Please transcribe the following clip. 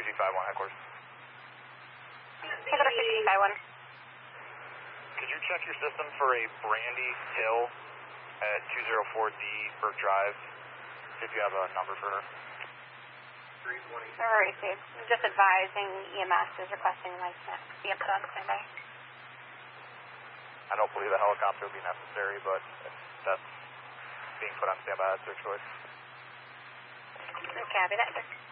CZ51 headquarters. Headquarters CZ51. Could you check your system for a Brandy Hill at 204D Burke Drive? See if you have a number for her. 320. Alright, so just advising EMS is requesting like that be put on standby. I don't believe a helicopter will be necessary, but if that's being put on standby, that's their choice. Copy that, sir.